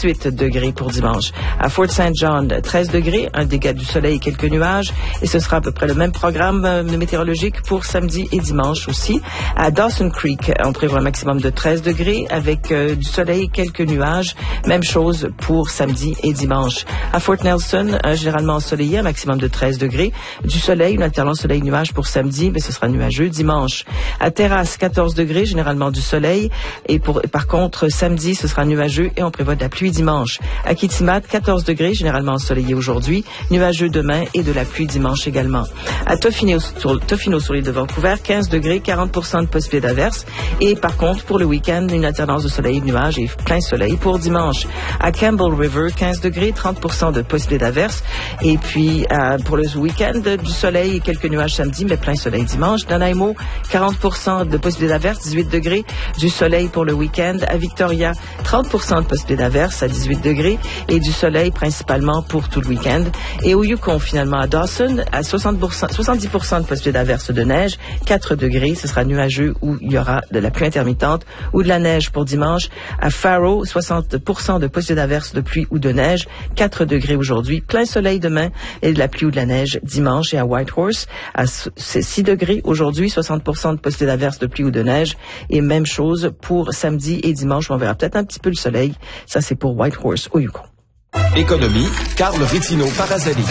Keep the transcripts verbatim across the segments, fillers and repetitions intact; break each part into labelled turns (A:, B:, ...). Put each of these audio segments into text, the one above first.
A: dix-huit degrés pour dimanche. À Fort Saint John, treize degrés, un dégât du soleil et quelques nuages. Et ce sera à peu près le même programme euh, météorologique pour samedi et dimanche aussi. À Dawson Creek, on prévoit un maximum de treize degrés avec euh, du soleil et quelques nuages. Même chose pour samedi et dimanche. À Fort Nelson, euh, généralement ensoleillé, un maximum de treize degrés. Du soleil, une alternance soleil-nuage pour samedi, mais ce sera nuageux dimanche. À Terrasse, quatorze degrés, généralement du soleil. Et pour, par contre, samedi, ce sera nuageux et on prévoit de la pluie dimanche. À Kitimat, quatorze degrés, généralement ensoleillé aujourd'hui, nuageux demain et de la pluie dimanche également. À Tofino sur, Tofino sur l'île de Vancouver, quinze degrés, quarante pour cent de possibilité d'averse. Et par contre, pour le week-end, une alternance de soleil et de nuages et plein soleil pour dimanche. À Campbell River, quinze degrés, trente pour cent de possibilité d'averse. Et puis, euh, pour le week-end, du soleil et quelques nuages samedi, mais plein soleil dimanche. Nanaimo, quarante pour cent de possibilité d'averse, dix-huit degrés, du soleil pour le week-end. À Victoria, trente pour cent de possibilité d'averse à dix-huit degrés et du soleil principalement pour tout le week-end. Et au Yukon, finalement, à Dawson, à soixante pour cent, soixante-dix pour cent de possibilité d'averse de neige, quatre degrés, ce sera nuageux où il y aura de la pluie intermittente ou de la neige pour dimanche. À Faro, soixante pour cent de possibilité d'averse de pluie ou de neige, quatre degrés aujourd'hui, plein soleil demain et de la pluie ou de la neige dimanche. Et à Whitehorse, à six degrés aujourd'hui, soixante pour cent de possibilité d'averse de pluie ou de neige et même chose pour samedi et dimanche, on verra peut-être un petit peu le soleil. Ça, c'est pour Whitehorse au Yukon.
B: Économie, Carl Rizzino Parazelli.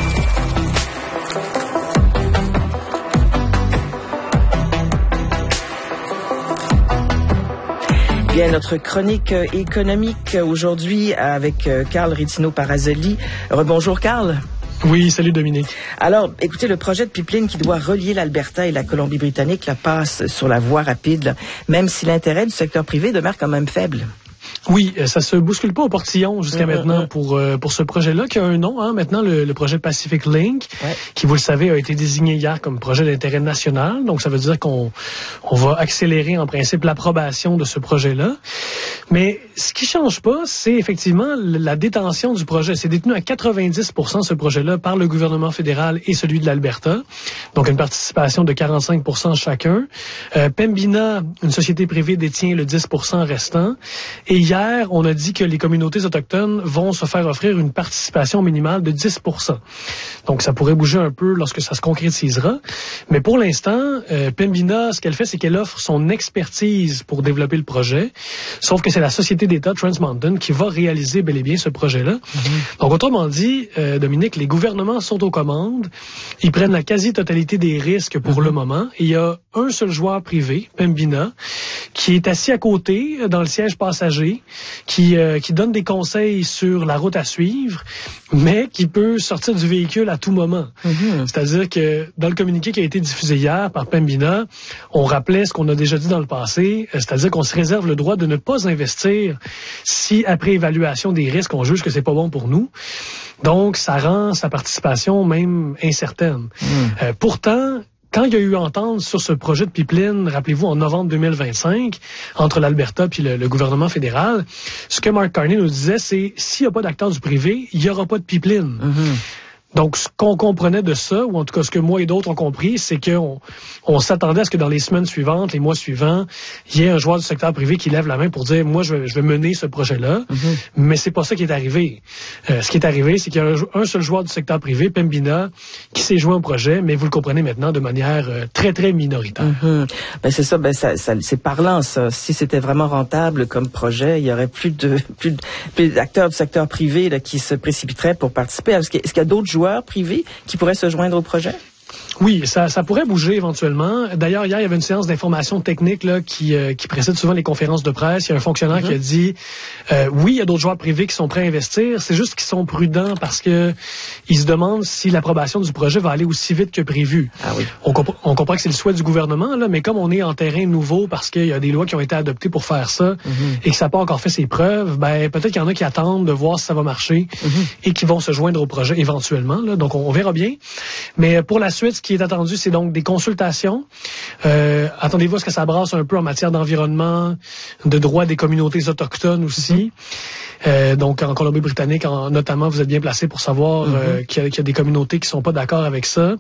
A: Bien, notre chronique euh, économique aujourd'hui avec euh, Carl Rizzino Parazelli. Rebonjour, Carl.
C: Oui, salut Dominique.
A: Alors, écoutez, le projet de pipeline qui doit relier l'Alberta et la Colombie-Britannique la passe sur la voie rapide, là, même si l'intérêt du secteur privé demeure quand même faible.
C: Oui, ça se bouscule pas au portillon jusqu'à
A: mmh,
C: maintenant
A: mmh.
C: pour euh, pour ce projet-là qui a un nom, hein, maintenant le, le projet Pacific Link, ouais. qui, vous le savez, a été désigné hier comme projet d'intérêt national. Donc, ça veut dire qu'on on va accélérer en principe l'approbation de ce projet-là. Mais ce qui change pas, c'est effectivement la détention du projet. C'est détenu à quatre-vingt-dix pour cent ce projet-là par le gouvernement fédéral et celui de l'Alberta. Donc, une participation de quarante-cinq pour cent chacun. Euh, Pembina, une société privée, détient le dix pour cent restant. Et hier, on a dit que les communautés autochtones vont se faire offrir une participation minimale de dix pour cent. Donc, ça pourrait bouger un peu lorsque ça se concrétisera. Mais pour l'instant, euh, Pembina, ce qu'elle fait, c'est qu'elle offre son expertise pour développer le projet. Sauf que c'est la société d'État Trans Mountain qui va réaliser bel et bien ce projet-là. Mm-hmm. Donc, autrement dit, euh, Dominique, les gouvernements sont aux commandes. Ils prennent la quasi-totalité des risques pour mm-hmm. le moment. Et il y a un seul joueur privé, Pembina, qui est assis à côté, dans le siège passager, qui, euh, qui donne des conseils sur la route à suivre, mais qui peut sortir du véhicule à tout moment. Mm-hmm. C'est-à-dire que dans le communiqué qui a été diffusé hier par Pembina, on rappelait ce qu'on a déjà dit dans le passé, c'est-à-dire qu'on se réserve le droit de ne pas investir si, après évaluation des risques, on juge que c'est pas bon pour nous. Donc, ça rend sa participation même incertaine. Mm. Euh, pourtant, quand il y a eu entente sur ce projet de pipeline, rappelez-vous, en novembre deux mille vingt-cinq, entre l'Alberta puis le, le gouvernement fédéral, ce que Mark Carney nous disait, c'est s'il n'y a pas d'acteurs du privé, il n'y aura pas de pipeline. Mm-hmm. Donc, ce qu'on comprenait de ça, ou en tout cas ce que moi et d'autres ont compris, c'est qu'on on s'attendait à ce que dans les semaines suivantes, les mois suivants, il y ait un joueur du secteur privé qui lève la main pour dire « Moi, je vais, je vais mener ce projet-là. Mm-hmm. » Mais c'est pas ça qui est arrivé. Euh, ce qui est arrivé, c'est qu'il y a un, un seul joueur du secteur privé, Pembina, qui s'est joint au projet, mais vous le comprenez maintenant de manière euh, très, très minoritaire.
A: Mm-hmm. Ben c'est ça, ben ça, ça, c'est parlant, ça. Si c'était vraiment rentable comme projet, il y aurait plus de plus, de, plus d'acteurs du secteur privé là, qui se précipiteraient pour participer. Est-ce qu'il y a, est-ce qu'il y a d'autres joueurs privés qui pourraient se joindre au projet?
C: Oui, ça, ça pourrait bouger éventuellement. D'ailleurs, hier, il y avait une séance d'information technique là, qui, euh, qui précède souvent les conférences de presse. Il y a un fonctionnaire mm-hmm. qui a dit euh, oui, il y a d'autres joueurs privés qui sont prêts à investir. C'est juste qu'ils sont prudents parce que ils se demandent si l'approbation du projet va aller aussi vite que prévu.
A: Ah oui.
C: On, comp- on comprend que c'est le souhait du gouvernement, là, mais comme on est en terrain nouveau parce qu'il y a des lois qui ont été adoptées pour faire ça mm-hmm. et que ça n'a pas encore fait ses preuves, ben peut-être qu'il y en a qui attendent de voir si ça va marcher mm-hmm. et qui vont se joindre au projet éventuellement. Là. Donc, on, on verra bien. Mais pour la suite, ce qui est attendu, c'est donc des consultations. Euh, attendez-vous à ce que ça brasse un peu en matière d'environnement, de droits des communautés autochtones aussi. Mm-hmm. Euh, donc, en Colombie-Britannique, en, notamment, vous êtes bien placé pour savoir mm-hmm. euh, qu'il, y a, qu'il y a des communautés qui sont pas d'accord avec ça.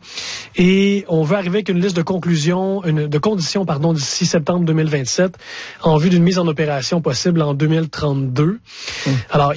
C: Et on veut arriver avec une liste de conclusions, une, de conditions, pardon, d'ici septembre deux mille vingt-sept, en vue d'une mise en opération possible en deux mille trente-deux. Mm. Alors,